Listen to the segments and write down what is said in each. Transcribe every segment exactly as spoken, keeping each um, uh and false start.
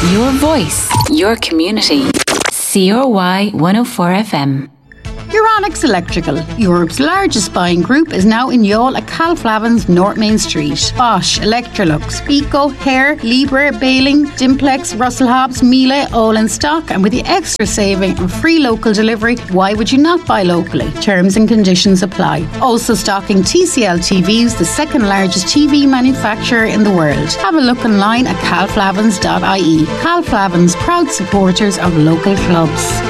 Your voice, your community. C R Y one oh four F M. Euronics Electrical, Europe's largest buying group, is now in Youghal at Calflavin's North Main Street. Bosch, Electrolux, Pico, Hare, Libre, Baling, Dimplex, Russell Hobbs, Miele, all in stock, and with the extra saving and free local delivery, why would you not buy locally? Terms and conditions apply. Also stocking T C L T Vs, the second largest T V manufacturer in the world. Have a look online at calflavins dot I E. Calflavin's, proud supporters of local clubs.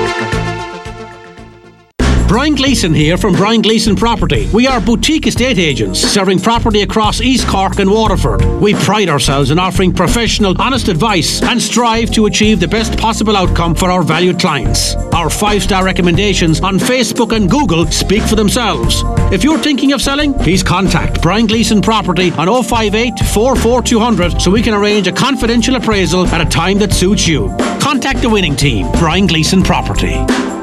Brian Gleeson here from Brian Gleeson Property. We are boutique estate agents serving property across East Cork and Waterford. We pride ourselves in offering professional, honest advice and strive to achieve the best possible outcome for our valued clients. Our five-star recommendations on Facebook and Google speak for themselves. If you're thinking of selling, please contact Brian Gleeson Property on oh five eight, four four two hundred so we can arrange a confidential appraisal at a time that suits you. Contact the winning team, Brian Gleeson Property.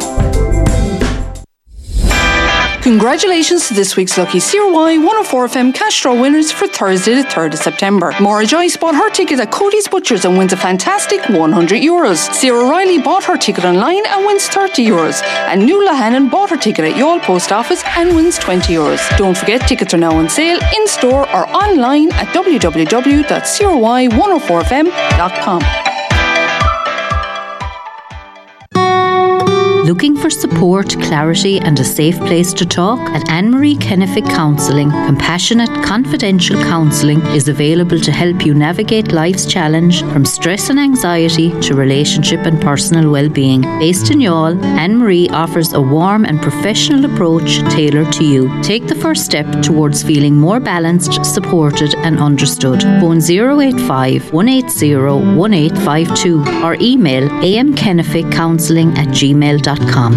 Congratulations to this week's lucky C R Y one oh four F M cash draw winners for Thursday the third of September. Maura Joyce bought her ticket at Cody's Butchers and wins a fantastic one hundred euros. Sarah Riley bought her ticket online and wins thirty euros. And Nuala Hannon bought her ticket at Youghal Post Office and wins twenty euros. Don't forget, tickets are now on sale in store or online at w w w dot c r y one oh four f m dot com. Looking for support, clarity and a safe place to talk? At Anne-Marie Kennefic Counselling, compassionate, confidential counselling is available to help you navigate life's challenge from stress and anxiety to relationship and personal well-being. Based in Youghal, Anne-Marie offers a warm and professional approach tailored to you. Take the first step towards feeling more balanced, supported and understood. Phone zero eight five, one eight zero, one eight five two or email a m kennefic counselling at gmail dot com.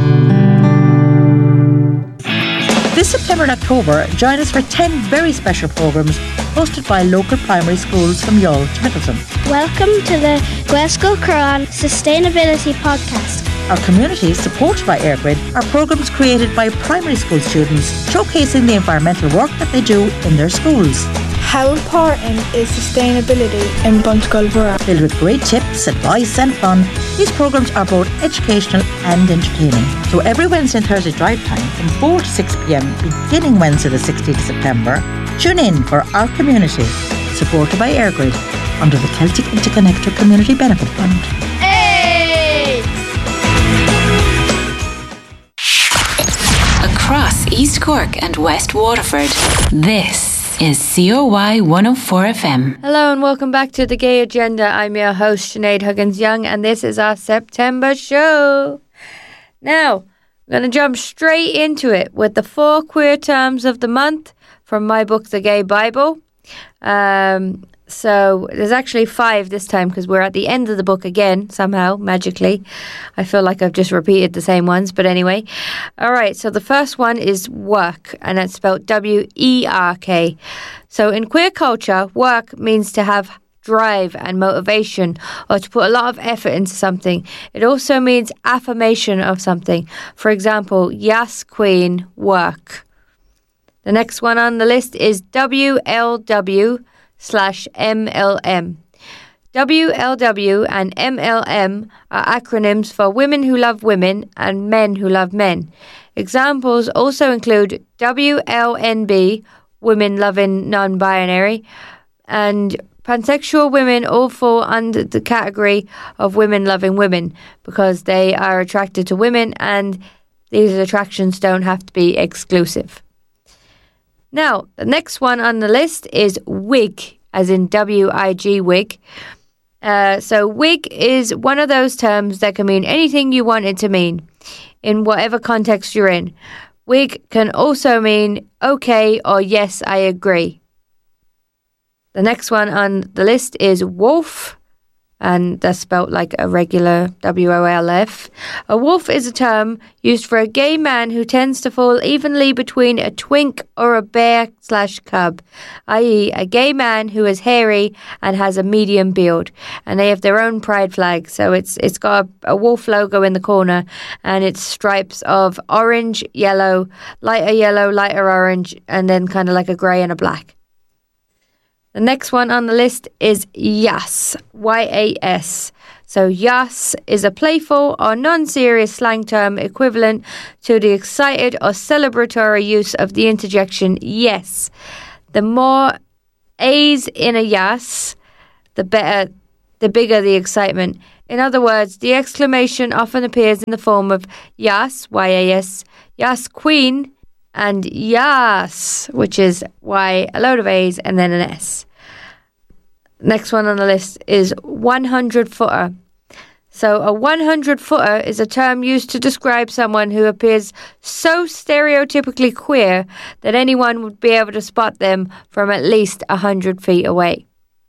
This September and October, join us for ten very special programmes hosted by local primary schools from Youghal to Middleton. Welcome to the Glasgow Quran Sustainability Podcast. Our community, supported by EirGrid, are programmes created by primary school students showcasing the environmental work that they do in their schools. How important is sustainability in Buntegulvura? Filled with great tips, advice and fun, these programmes are both educational and entertaining. So every Wednesday and Thursday drive time from four to six p m, beginning Wednesday the sixteenth of September, tune in for Our Community, supported by EirGrid under the Celtic Interconnector Community Benefit Fund. Hey! Across East Cork and West Waterford, this is C O Y one oh four F M. Hello and welcome back to The Gay Agenda. I'm your host, Sinead Huggins-Young, and this is our September show. Now, I'm going to jump straight into it with the four queer terms of the month from my book, The Gay Bible. Um, so there's actually five this time because we're at the end of the book again, somehow, magically. I feel like I've just repeated the same ones, but anyway. All right, so the first one is work, and it's spelled W E R K. So in queer culture, work means to have drive and motivation, or to put a lot of effort into something. It also means affirmation of something. For example, yes, queen, work. The next one on the list is W L W slash M L M. W L W and M L M are acronyms for Women Who Love Women and Men Who Love Men. Examples also include W L N B, Women Loving Non-Binary, and pansexual women all fall under the category of women loving women because they are attracted to women and these attractions don't have to be exclusive. Now, the next one on the list is wig, as in W I G, wig. Uh, so wig is one of those terms that can mean anything you want it to mean, in whatever context you're in. Wig can also mean okay or yes, I agree. The next one on the list is wolf, and that's spelt like a regular W O L F. A wolf is a term used for a gay man who tends to fall evenly between a twink or a bear slash cub, that is a gay man who is hairy and has a medium build. And they have their own pride flag. So it's it's got a, a wolf logo in the corner and it's stripes of orange, yellow, lighter yellow, lighter orange, and then kind of like a grey and a black. The next one on the list is yas, Y A S. So yas is a playful or non-serious slang term equivalent to the excited or celebratory use of the interjection yes. The more A's in a yas, the better, the bigger the excitement. In other words, the exclamation often appears in the form of yas, Y A S, yas queen, and yas, which is Y, a load of A's, and then an S. Next one on the list is one hundred footer. So a one hundred footer is a term used to describe someone who appears so stereotypically queer that anyone would be able to spot them from at least one hundred feet away.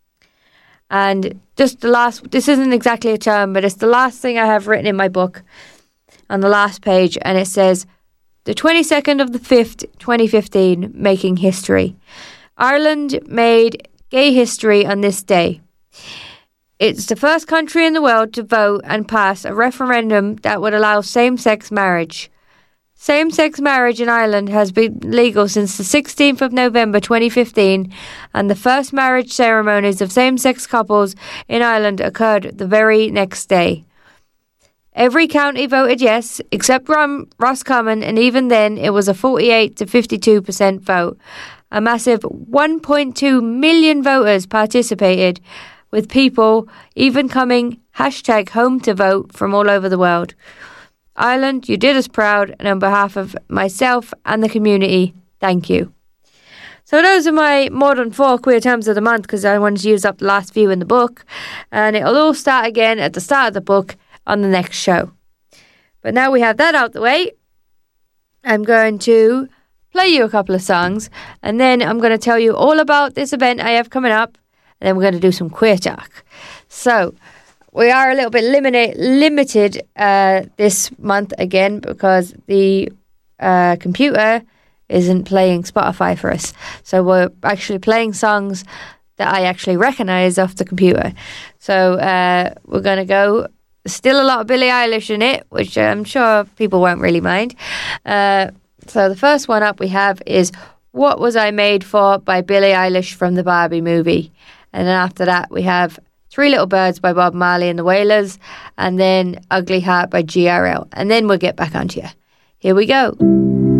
And just the last, this isn't exactly a term, but it's the last thing I have written in my book on the last page, and it says, the twenty-second of the fifth, twenty fifteen, making history. Ireland made gay history on this day. It's the first country in the world to vote and pass a referendum that would allow same-sex marriage. Same-sex marriage in Ireland has been legal since the sixteenth of November twenty fifteen, and the first marriage ceremonies of same-sex couples in Ireland occurred the very next day. Every county voted yes, except Rom- Roscommon, and even then it was a forty-eight to fifty-two percent vote. A massive one point two million voters participated, with people even coming hashtag home to vote from all over the world. Ireland, you did us proud, and on behalf of myself and the community, thank you. So those are my more than four queer terms of the month, because I wanted to use up the last few in the book, and it'll all start again at the start of the book on the next show. But now we have that out the way, I'm going to play you a couple of songs, and then I'm going to tell you all about this event I have coming up, and then we're going to do some queer talk. So we are a little bit limit- limited uh, this month again, because the uh, computer isn't playing Spotify for us. So we're actually playing songs that I actually recognise off the computer. So uh, we're going to go. Still a lot of Billie Eilish in it, which I'm sure people won't really mind. Uh, so the first one up we have is What Was I Made For by Billie Eilish from the Barbie movie. And then after that we have Three Little Birds by Bob Marley and the Wailers, and then Ugly Heart by G R L. And then we'll get back onto you. Here we go.